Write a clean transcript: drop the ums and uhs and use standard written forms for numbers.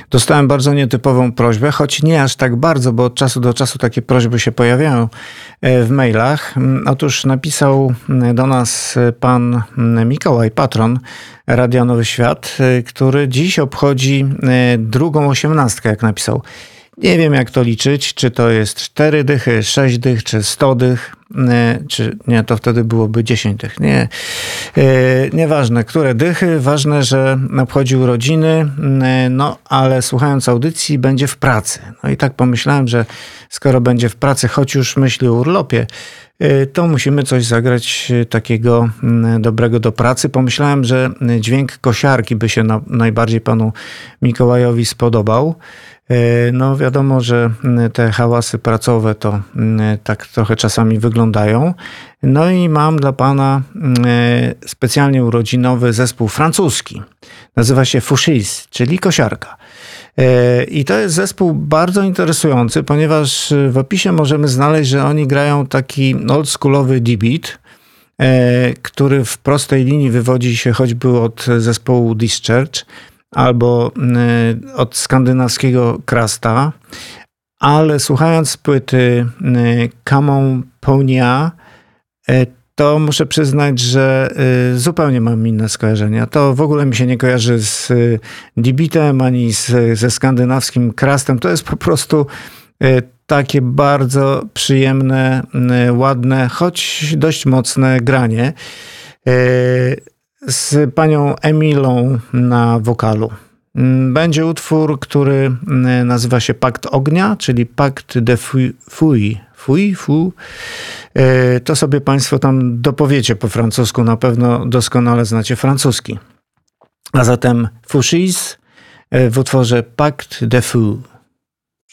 Dostałem bardzo nietypową prośbę, choć nie aż tak bardzo, bo od czasu do czasu takie prośby się pojawiają w mailach. Otóż napisał do nas pan Mikołaj, patron Radia Nowy Świat, który dziś obchodzi drugą 18, jak napisał. Nie wiem, jak to liczyć, czy to jest 4 dychy, 6 dych, czy 100 dych, czy nie, to wtedy byłoby 10 dych. Nie, nieważne, które dychy, ważne, że obchodzi urodziny, no ale słuchając audycji będzie w pracy. No i tak pomyślałem, że skoro będzie w pracy, choć już myśli o urlopie, to musimy coś zagrać takiego dobrego do pracy. Pomyślałem, że dźwięk kosiarki by się najbardziej panu Mikołajowi spodobał. No wiadomo, że te hałasy pracowe to tak trochę czasami wyglądają. No i mam dla pana specjalnie urodzinowy zespół francuski. Nazywa się Fouchis, czyli kosiarka. I to jest zespół bardzo interesujący, ponieważ w opisie możemy znaleźć, że oni grają taki oldschoolowy D-beat, który w prostej linii wywodzi się choćby od zespołu Discharge albo od skandynawskiego Krasta, ale słuchając płyty Camon Ponia, to muszę przyznać, że zupełnie mam inne skojarzenia. To w ogóle mi się nie kojarzy z D-beatem ani ze skandynawskim Krastem. To jest po prostu takie bardzo przyjemne, ładne, choć dość mocne granie z panią Emilą na wokalu. Będzie utwór, który nazywa się Pakt Ognia, czyli Pakt de Feu. To sobie państwo tam dopowiecie po francusku, na pewno doskonale znacie francuski. A zatem Fouchis w utworze Pakt de Feu.